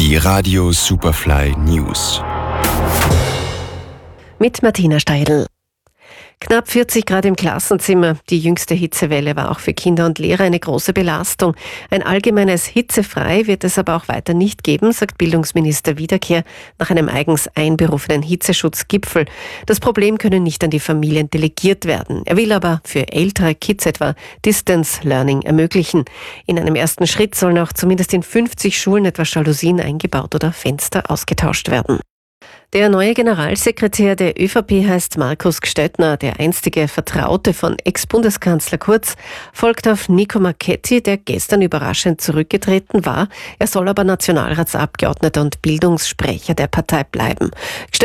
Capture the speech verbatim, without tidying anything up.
Die Radio Superfly News. Mit Martina Steidl. Knapp vierzig Grad im Klassenzimmer. Die jüngste Hitzewelle war auch für Kinder und Lehrer eine große Belastung. Ein allgemeines Hitzefrei wird es aber auch weiter nicht geben, sagt Bildungsminister Wiederkehr nach einem eigens einberufenen Hitzeschutzgipfel. Das Problem könne nicht an die Familien delegiert werden. Er will aber für ältere Kids etwa Distance Learning ermöglichen. In einem ersten Schritt sollen auch zumindest in fünfzig Schulen etwa Jalousien eingebaut oder Fenster ausgetauscht werden. Der neue Generalsekretär der ÖVP heißt Markus Gstöttner. Der einstige Vertraute von Ex-Bundeskanzler Kurz folgt auf Nico Marchetti, der gestern überraschend zurückgetreten war. Er soll aber Nationalratsabgeordneter und Bildungssprecher der Partei bleiben.